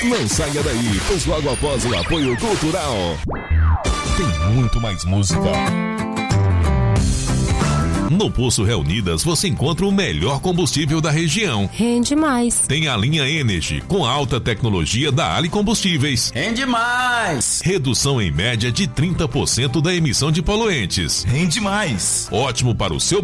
Não saia daí, pois logo após o apoio cultural tem muito mais música. No Poço Reunidas você encontra o melhor combustível da região. Rende mais. Tem a linha Energy com alta tecnologia da Ali Combustíveis. Rende mais. Redução em média de 30% da emissão de poluentes. Rende mais. Ótimo para o seu